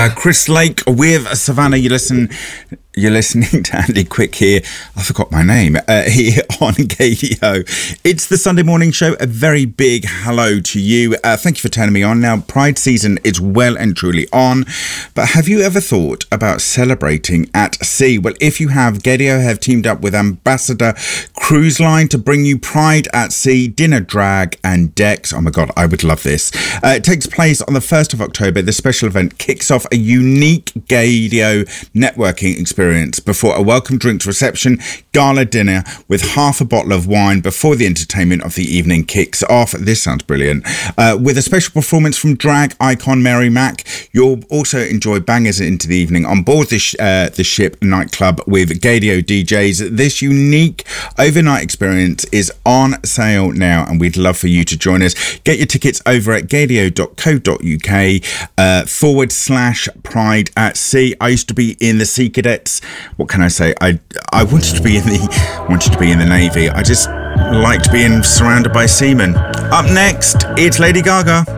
Chris Lake with Savannah. You're listening to Andy Quick here. I forgot my name. Here on Gadio. It's the Sunday morning show. A very big hello to you. Thank you for turning me on. Now, Pride season is well and truly on. But have you ever thought about celebrating at sea? Well, if you have, Gadio have teamed up with Ambassador Cruise Line to bring you Pride at Sea, dinner, drag and decks. Oh my God, I would love this. It takes place on the 1st of October. The special event kicks off a unique Gadio networking experience before a welcome drinks reception, gala dinner with half a bottle of wine before the entertainment of the evening kicks off. This sounds brilliant. With a special performance from drag icon Mary Mack. You'll also enjoy bangers into the evening on board the ship nightclub with Gadio DJs. This unique overnight experience is on sale now, and we'd love for you to join us. Get your tickets over at gadio.co.uk/Pride at Sea. I used to be in the Sea Cadets. What can I say? I wanted to be in the Navy. I just liked being surrounded by seamen. Up next, it's Lady Gaga.